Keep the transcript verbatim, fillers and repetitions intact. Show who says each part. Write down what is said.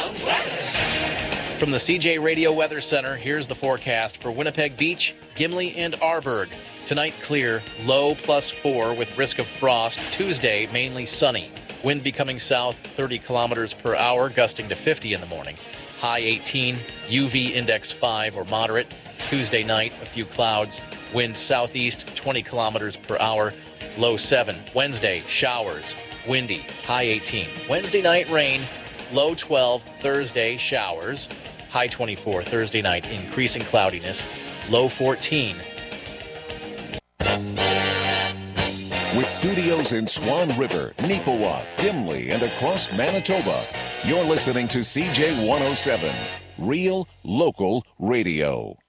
Speaker 1: From the C J Radio Weather Center, here's the forecast for Winnipeg Beach, Gimli, and Arborg. Tonight, clear, low plus four with risk of frost. Tuesday, mainly sunny. Wind becoming south, thirty kilometers per hour, gusting to fifty in the morning. High eighteen, U V index five or moderate. Tuesday night, a few clouds. Wind southeast, twenty kilometers per hour, low seven. Wednesday, showers, windy, high eighteen. Wednesday night, rain, low twelve. Thursday, showers, high twenty-four. Thursday night, increasing cloudiness, low fourteen.
Speaker 2: With studios in Swan River, Neepawa, Gimli, and across Manitoba, you're listening to C J one oh seven, Real Local Radio.